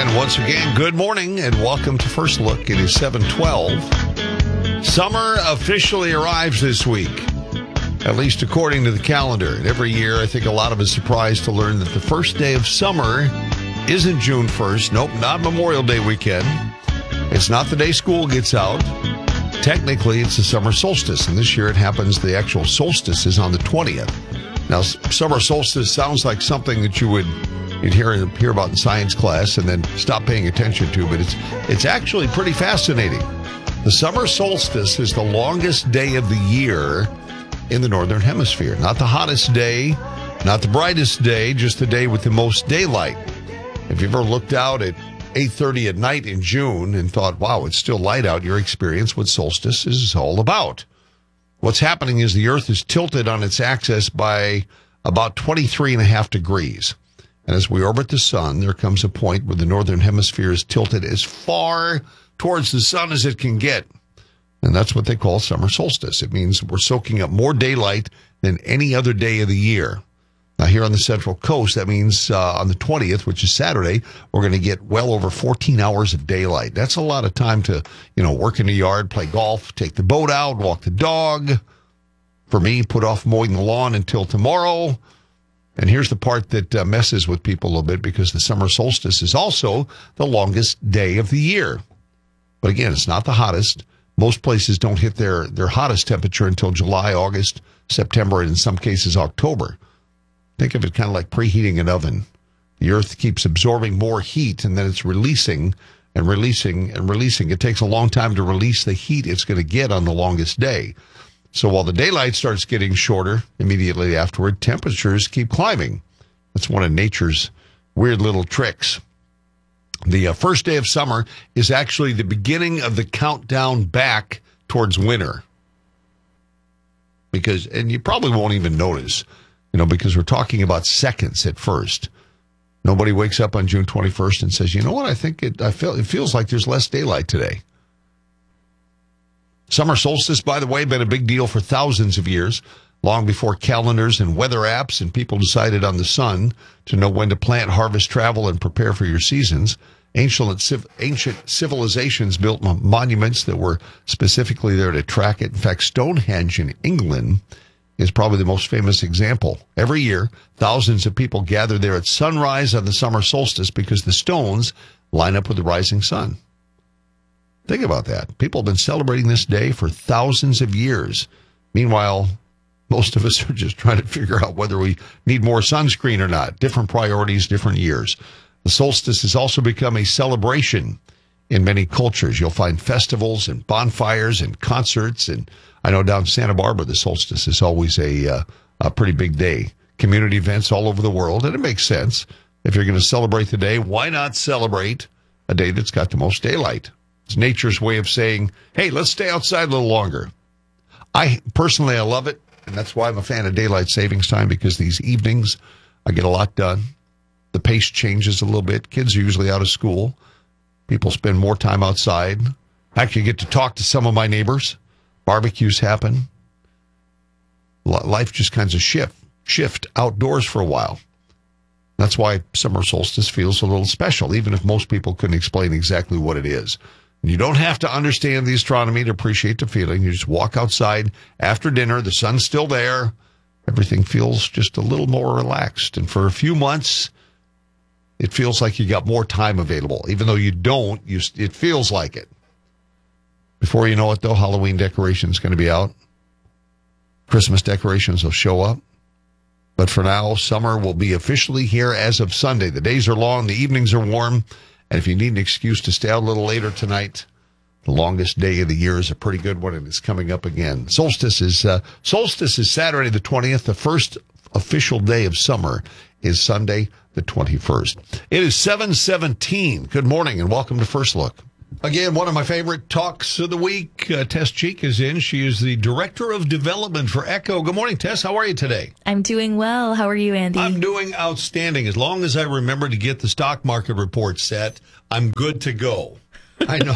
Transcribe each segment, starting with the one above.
And once again, good morning and welcome to First Look. It is 7:12. Summer officially arrives this week, at least according to the calendar. And every year, I think a lot of us are surprised to learn that the first day of summer isn't June 1st. Nope, not Memorial Day weekend. It's not the day school gets out. Technically, it's the summer solstice. And this year it happens, the actual solstice is on the 20th. Now, summer solstice sounds like something that you'd hear about in science class and then stop paying attention to, but it's actually pretty fascinating. The summer solstice is the longest day of the year in the Northern Hemisphere. Not the hottest day, not the brightest day, just the day with the most daylight. If you ever looked out at 8:30 at night in June and thought, wow, it's still light out, your experience what solstice is all about. What's happening is the Earth is tilted on its axis by about 23.5 degrees. And as we orbit the sun, there comes a point where the Northern Hemisphere is tilted as far towards the sun as it can get. And that's what they call summer solstice. It means we're soaking up more daylight than any other day of the year. Now, here on the Central Coast, that means on the 20th, which is Saturday, we're going to get well over 14 hours of daylight. That's a lot of time to, work in the yard, play golf, take the boat out, walk the dog. For me, put off mowing the lawn until tomorrow. And here's the part that messes with people a little bit, because the summer solstice is also the longest day of the year. But again, it's not the hottest. Most places don't hit their hottest temperature until July, August, September, and in some cases October. Think of it kind of like preheating an oven. The Earth keeps absorbing more heat, and then it's releasing and releasing and releasing. It takes a long time to release the heat it's going to get on the longest day. So while the daylight starts getting shorter, immediately afterward, temperatures keep climbing. That's one of nature's weird little tricks. The first day of summer is actually the beginning of the countdown back towards winter. And you probably won't even notice, because we're talking about seconds at first. Nobody wakes up on June 21st and says, you know what, it feels like there's less daylight today. Summer solstice, by the way, been a big deal for thousands of years, long before calendars and weather apps and people decided on the sun to know when to plant, harvest, travel, and prepare for your seasons. Ancient civilizations built monuments that were specifically there to track it. In fact, Stonehenge in England is probably the most famous example. Every year, thousands of people gather there at sunrise on the summer solstice because the stones line up with the rising sun. Think about that. People have been celebrating this day for thousands of years. Meanwhile, most of us are just trying to figure out whether we need more sunscreen or not. Different priorities, different years. The solstice has also become a celebration in many cultures. You'll find festivals and bonfires and concerts. And I know down in Santa Barbara, the solstice is always a pretty big day. Community events all over the world. And it makes sense. If you're going to celebrate the day, why not celebrate a day that's got the most daylight? It's nature's way of saying, hey, let's stay outside a little longer. I love it. And that's why I'm a fan of daylight savings time, because these evenings I get a lot done. The pace changes a little bit. Kids are usually out of school. People spend more time outside. I actually get to talk to some of my neighbors. Barbecues happen. Life just kind of shift outdoors for a while. That's why summer solstice feels a little special, even if most people couldn't explain exactly what it is. You don't have to understand the astronomy to appreciate the feeling. You just walk outside after dinner. The sun's still there. Everything feels just a little more relaxed. And for a few months, it feels like you got more time available. Even though you don't, it feels like it. Before you know it, though, Halloween decorations going to be out. Christmas decorations will show up. But for now, summer will be officially here as of Sunday. The days are long, the evenings are warm, and if you need an excuse to stay out a little later tonight, the longest day of the year is a pretty good one, and it's coming up again. Solstice is Saturday the 20th. The first official day of summer is Sunday the 21st. It is 7:17. Good morning, and welcome to First Look. Again, one of my favorite talks of the week. Tess Cheek is in. She is the Director of Development for Echo. Good morning, Tess. How are you today? I'm doing well. How are you, Andy? I'm doing outstanding. As long as I remember to get the stock market report set, I'm good to go. I know.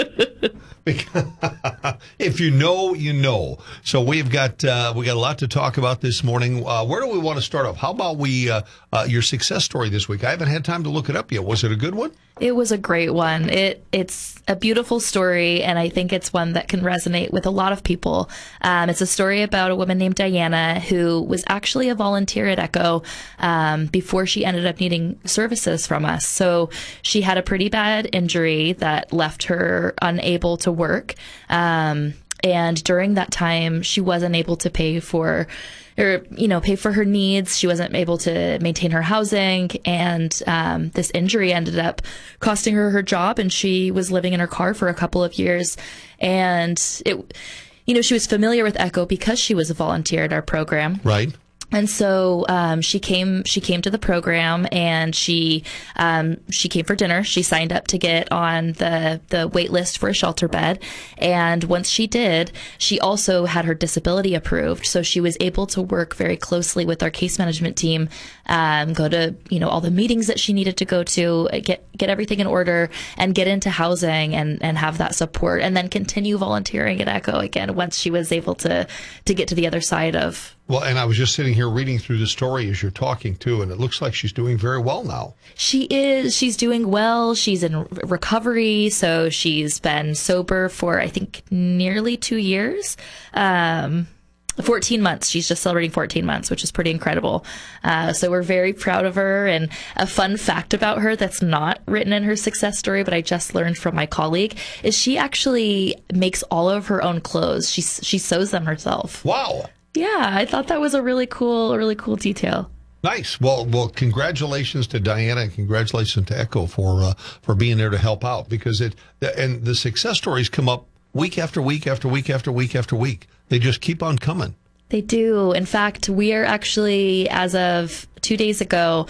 If you know, you know. So we got a lot to talk about this morning. Where do we want to start off? How about your success story this week? I haven't had time to look it up yet. Was it a good one? It was a great one. It's a beautiful story, and I think it's one that can resonate with a lot of people. It's a story about a woman named Diana who was actually a volunteer at Echo before she ended up needing services from us. So she had a pretty bad injury that left her unable to work. And during that time, she wasn't able to pay for her needs. She wasn't able to maintain her housing. And this injury ended up costing her her job. And she was living in her car for a couple of years. And she was familiar with Echo because she was a volunteer at our program. Right. And so she came to the program, and she came for dinner. She signed up to get on the wait list for a shelter bed. And once she did, she also had her disability approved. So she was able to work very closely with our case management team, go to, all the meetings that she needed to go to, get everything in order, and get into housing and have that support, and then continue volunteering at Echo again once she was able to get to the other side of. Well, and I was just sitting here reading through the story as you're talking too, and it looks like she's doing very well now. She is. She's doing well. She's in recovery, so she's been sober for, I think, nearly 2 years. 14 months. She's just celebrating 14 months, which is pretty incredible. So we're very proud of her. And a fun fact about her that's not written in her success story, but I just learned from my colleague, is she actually makes all of her own clothes. She sews them herself. Wow. Yeah, I thought that was a really cool detail. Nice. Well, congratulations to Diana, and congratulations to Echo for being there to help out, because and the success stories come up week after week after week after week after week. They just keep on coming. They do. In fact, we are actually, as of 2 days ago,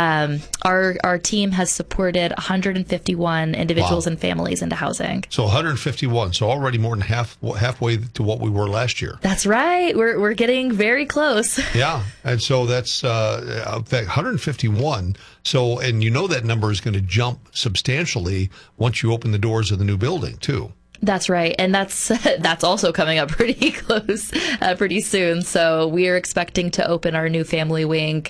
our team has supported 151 individuals and families into housing. So 151. So already more than halfway to what we were last year. That's right. We're getting very close. Yeah, and so that's in fact 151. So, and that number is going to jump substantially once you open the doors of the new building too. That's right. And that's also coming up pretty close, pretty soon. So we are expecting to open our new family wing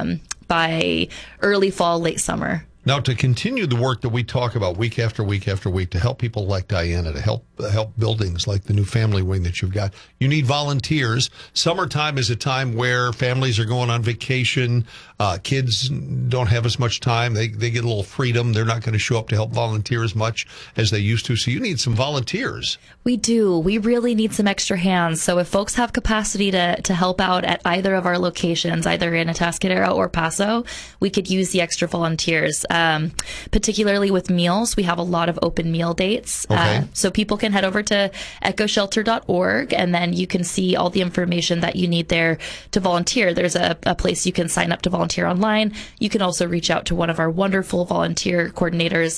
by early fall, late summer. Now, to continue the work that we talk about week after week after week, to help people like Diana, to help buildings like the new family wing that you've got, you need volunteers. Summertime is a time where families are going on vacation. Kids don't have as much time. They get a little freedom. They're not going to show up to help volunteer as much as they used to. So you need some volunteers. We do. We really need some extra hands. So if folks have capacity to help out at either of our locations, either in Atascadero or Paso, we could use the extra volunteers. Particularly with meals, we have a lot of open meal dates. Okay. So people can head over to echoshelter.org, and then you can see all the information that you need there to volunteer. There's a place you can sign up to volunteer online. You can also reach out to one of our wonderful volunteer coordinators,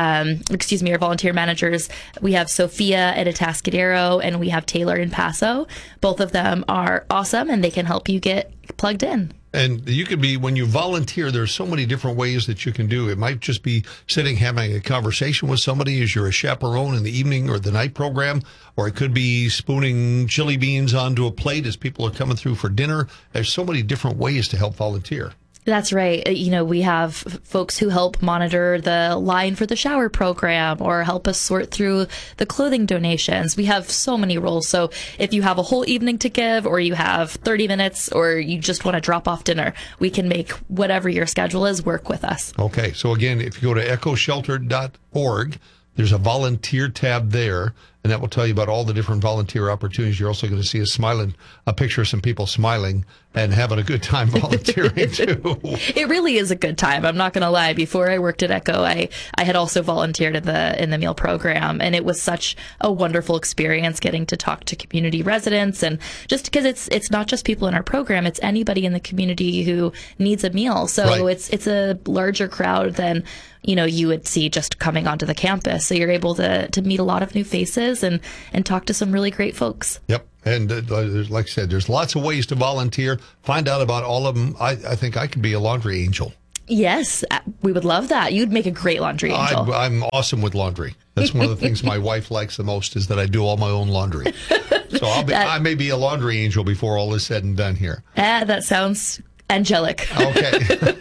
our volunteer managers. We have Sophia at Atascadero, and we have Taylor in Paso. Both of them are awesome, and they can help you get plugged in. And you could be, when you volunteer, there's so many different ways that you can do. It might just be sitting, having a conversation with somebody as you're a chaperone in the evening or the night program, or it could be spooning chili beans onto a plate as people are coming through for dinner. There's so many different ways to help volunteer. That's right. We have folks who help monitor the line for the shower program or help us sort through the clothing donations. We have so many roles. So if you have a whole evening to give, or you have 30 minutes, or you just want to drop off dinner, we can make whatever your schedule is work with us. Okay. So again, if you go to echoshelter.org, there's a volunteer tab there, and that will tell you about all the different volunteer opportunities. You're also going to see a picture of some people smiling and having a good time volunteering too. It really is a good time. I'm not going to lie. Before I worked at Echo, I had also volunteered in the meal program, and it was such a wonderful experience getting to talk to community residents, and just because it's not just people in our program, it's anybody in the community who needs a meal. So right. It's a larger crowd than you would see just coming onto the campus. So you're able to meet a lot of new faces and talk to some really great folks. Yep. And like I said, there's lots of ways to volunteer. Find out about all of them. I think I could be a laundry angel. Yes, we would love that. You'd make a great laundry angel. I'm awesome with laundry. That's one of the things my wife likes the most, is that I do all my own laundry. So I may be a laundry angel before all is said and done here. That sounds Angelic. Okay.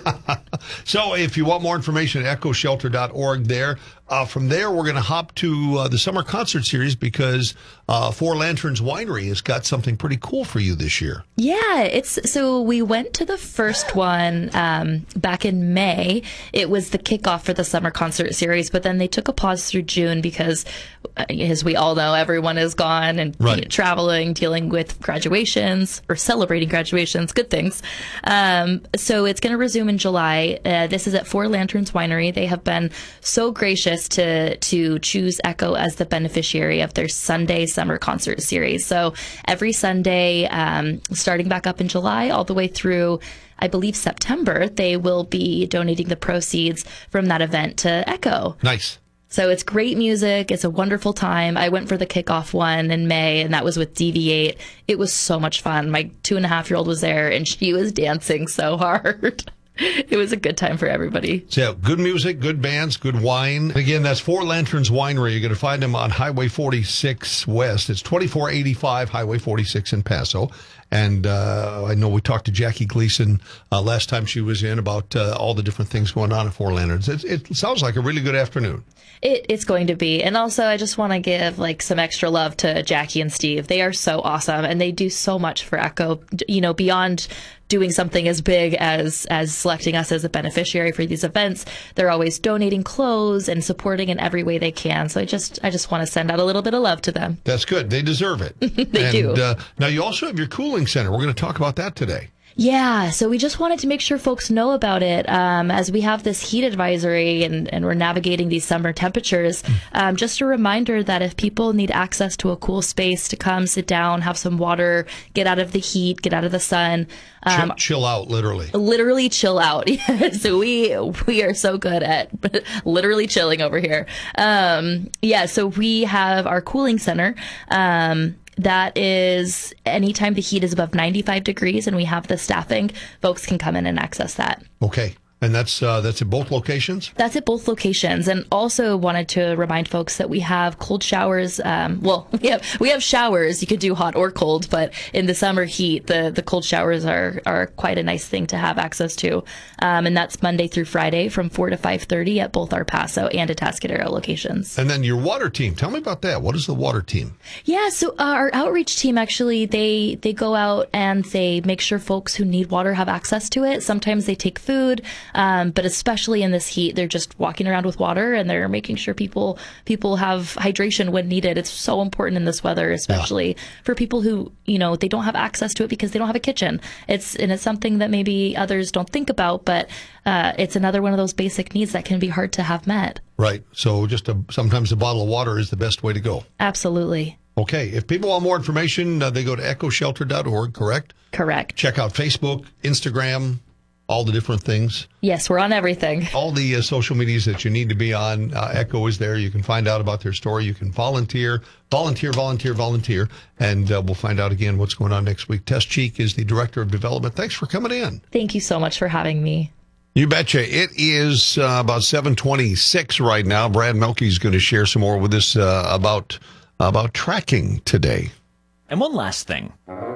So if you want more information, echoshelter.org there. From there, we're going to hop to the summer concert series because Four Lanterns Winery has got something pretty cool for you this year. Yeah, so we went to the first one back in May. It was the kickoff for the summer concert series, but then they took a pause through June because, as we all know, everyone is gone and traveling, dealing with graduations or celebrating graduations, good things. So it's going to resume in July. This is at Four Lanterns Winery. They have been so gracious to choose Echo as the beneficiary of their Sunday summer concert series. So every Sunday, starting back up in July all the way through, I believe, September, they will be donating the proceeds from that event to Echo. Nice. So it's great music. It's a wonderful time. I went for the kickoff one in May, and that was with DV8. It was so much fun. My 2.5-year-old was there, and she was dancing so hard. It was a good time for everybody. So, good music, good bands, good wine. Again, that's Four Lanterns Winery. You're going to find them on Highway 46 West. It's 2485 Highway 46 in Paso. And I know we talked to Jackie Gleason last time she was in about all the different things going on at Four Lanterns. It sounds like a really good afternoon. It's going to be. And also, I just want to give some extra love to Jackie and Steve. They are so awesome, and they do so much for Echo, beyond doing something as big as selecting us as a beneficiary for these events. They're always donating clothes and supporting in every way they can. So I just want to send out a little bit of love to them. That's good. They deserve it. They do. Now, you also have your cooling center. We're going to talk about that today. Yeah, so we just wanted to make sure folks know about it as we have this heat advisory and we're navigating these summer temperatures. Just a reminder that if people need access to a cool space to come sit down, have some water, get out of the heat, get out of the sun. Chill out, literally. Literally chill out. So we are so good at literally chilling over here. So we have our cooling center. That is anytime the heat is above 95 degrees and we have the staffing, folks can come in and access that. Okay. And that's at both locations? That's at both locations. And also wanted to remind folks that we have cold showers. We have showers. You could do hot or cold, but in the summer heat, the cold showers are quite a nice thing to have access to. And that's Monday through Friday from 4 to 5:30 at both our Paso and Atascadero locations. And then your water team. Tell me about that. What is the water team? Yeah, so our outreach team, actually, they go out and they make sure folks who need water have access to it. Sometimes they take food. But especially in this heat, they're just walking around with water and they're making sure people have hydration when needed. It's so important in this weather, especially for people who, they don't have access to it because they don't have a kitchen. It's something that maybe others don't think about, but it's another one of those basic needs that can be hard to have met. Right. So sometimes a bottle of water is the best way to go. Absolutely. Okay. If people want more information, they go to echoshelter.org, correct? Correct. Check out Facebook, Instagram, all the different things. Yes, we're on everything. All the social medias that you need to be on. Echo is there. You can find out about their story. You can volunteer, and we'll find out again what's going on next week. Tess Cheek is the Director of Development. Thanks for coming in. Thank you so much for having me. You betcha. It is about 7:26 right now. Brad Melke is going to share some more with us about tracking today. And one last thing.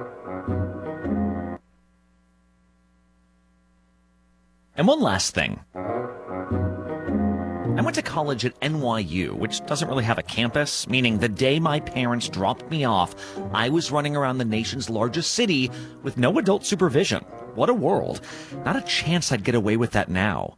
I went to college at NYU, which doesn't really have a campus, meaning the day my parents dropped me off, I was running around the nation's largest city with no adult supervision. What a world. Not a chance I'd get away with that now.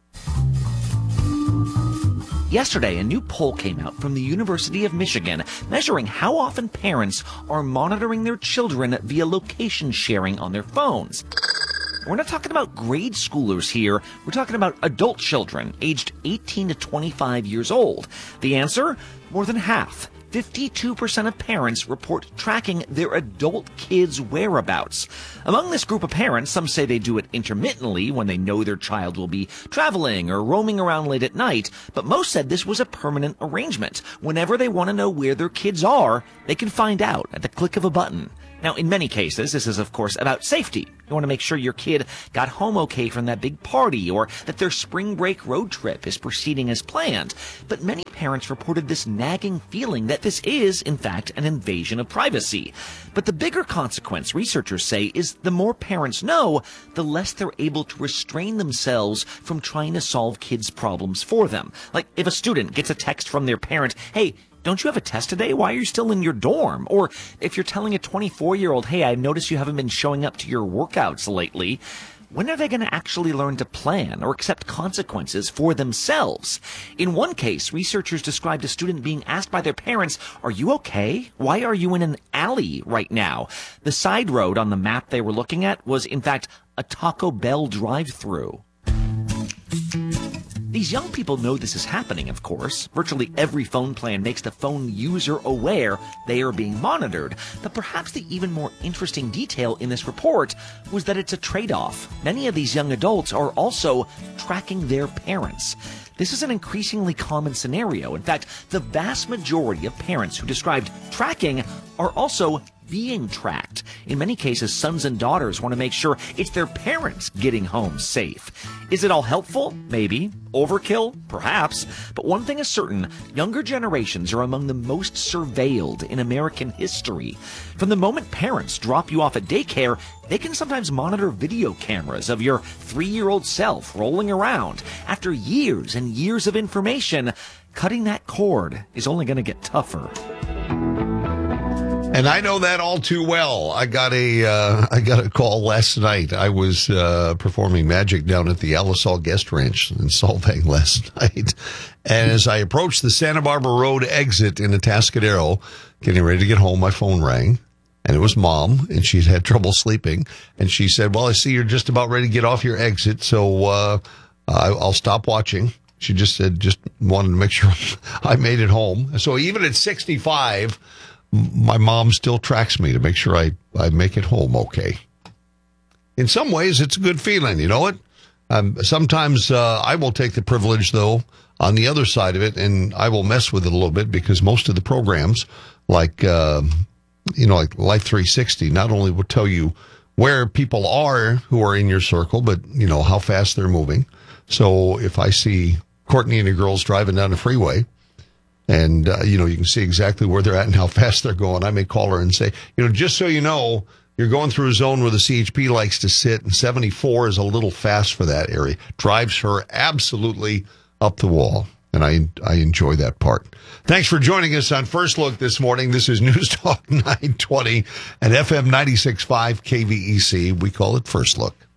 Yesterday, a new poll came out from the University of Michigan measuring how often parents are monitoring their children via location sharing on their phones. We're not talking about grade schoolers here. We're talking about adult children aged 18 to 25 years old. The answer? More than half. 52% of parents report tracking their adult kids' whereabouts. Among this group of parents, some say they do it intermittently when they know their child will be traveling or roaming around late at night, but most said this was a permanent arrangement. Whenever they want to know where their kids are, they can find out at the click of a button. Now, in many cases, this is, of course, about safety. You want to make sure your kid got home okay from that big party or that their spring break road trip is proceeding as planned. But many parents reported this nagging feeling that this is, in fact, an invasion of privacy. But the bigger consequence, researchers say, is the more parents know, the less they're able to restrain themselves from trying to solve kids' problems for them. Like if a student gets a text from their parent, hey, don't you have a test today? Why are you still in your dorm? Or if you're telling a 24-year-old, hey, I've noticed you haven't been showing up to your workouts lately. When are they going to actually learn to plan or accept consequences for themselves? In one case, researchers described a student being asked by their parents, are you okay? Why are you in an alley right now? The side road on the map they were looking at was, in fact, a Taco Bell drive-thru. These young people know this is happening, of course. Virtually every phone plan makes the phone user aware they are being monitored. But perhaps the even more interesting detail in this report was that it's a trade-off. Many of these young adults are also tracking their parents. This is an increasingly common scenario. In fact, the vast majority of parents who described tracking are also being tracked. In many cases, sons and daughters want to make sure it's their parents getting home safe. Is it all helpful? Maybe. Overkill? Perhaps. But one thing is certain, younger generations are among the most surveilled in American history. From the moment parents drop you off at daycare, they can sometimes monitor video cameras of your 3-year-old self rolling around. After years and years of information, cutting that cord is only going to get tougher. And I know that all too well. I got a call last night. I was performing magic down at the Alisal Guest Ranch in Solvang last night. And as I approached the Santa Barbara Road exit in Atascadero, getting ready to get home, my phone rang. And it was Mom, and she'd had trouble sleeping. And she said, well, I see you're just about ready to get off your exit, so I'll stop watching. She just said, just wanted to make sure I made it home. So even at 65... my mom still tracks me to make sure I make it home okay. In some ways, it's a good feeling. You know what? Sometimes I will take the privilege, though, on the other side of it, and I will mess with it a little bit because most of the programs, like like Life 360, not only will tell you where people are who are in your circle, but, how fast they're moving. So if I see Courtney and the girls driving down the freeway, and, you can see exactly where they're at and how fast they're going. I may call her and say, just so you know, you're going through a zone where the CHP likes to sit, and 74 is a little fast for that area. Drives her absolutely up the wall, and I enjoy that part. Thanks for joining us on First Look this morning. This is News Talk 920 and FM 96.5 KVEC. We call it First Look.